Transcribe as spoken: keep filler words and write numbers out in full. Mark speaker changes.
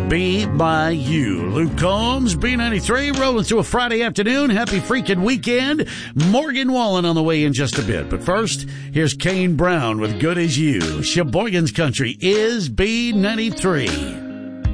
Speaker 1: Be by You. Luke Combs, B ninety-three, rolling through a Friday afternoon. Happy freaking weekend. Morgan Wallen on the way in just a bit. But first, here's Kane Brown with Good As You. Sheboygan's Country is B ninety-three.